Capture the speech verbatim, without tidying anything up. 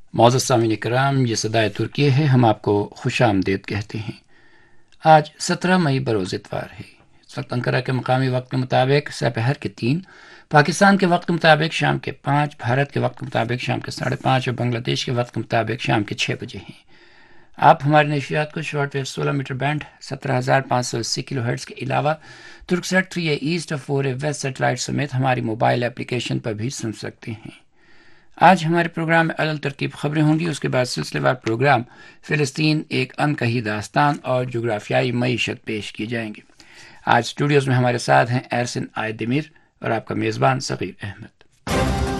मौजूद सामीन कराम, ये सदाए तुर्की है। हम आपको खुश आमदेद कहते हैं। आज सत्रह मई बरोज़ इतवार है। इस वक्त अंकारा के मकामी वक्त के मुताबिक दोपहर के तीन, पाकिस्तान के वक्त के मुताबिक शाम के पाँच, भारत के वक्त के मुताबिक शाम के साढ़े पाँच और बांग्लादेश के वक्त के मुताबिक शाम के छः बजे हैं। आप हमारे नशियात को शॉर्ट वेव सोलह मीटर बैंड सत्रह हज़ार पाँच सौ अस्सी किलो हर्ट्स के अलावा तुर्कसेट थ्री ए ईस्ट और फोर ए वेस्ट सेटेलाइट समेत हमारी मोबाइल एप्लीकेशन पर भी सुन सकते हैं। आज हमारे प्रोग्राम में अलग तरकीब खबरें होंगी। उसके बाद सिलसिलेवार प्रोग्राम फ़िलिस्तीन एक अनकही दास्तान और जोग्राफियाई मईशत पेश किए जाएंगे। आज स्टूडियोज़ में हमारे साथ हैं एहसन आयदमीर और आपका मेज़बान सग़ीर अहमद।